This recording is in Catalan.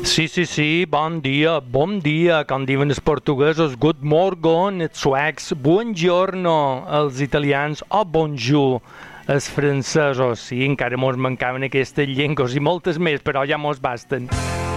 Sí, bon dia, com diuen els portuguesos, good morning, els suecs, buongiorno, els italians, o bonjour, els francesos. Sí, encara mos mancaven aquestes llengües i moltes més, però ja mos basten.